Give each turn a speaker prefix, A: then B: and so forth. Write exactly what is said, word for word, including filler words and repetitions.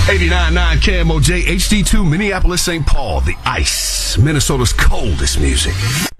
A: eighty-nine point nine K M O J H D two, Minneapolis, Saint Paul, the ice, Minnesota's coldest music.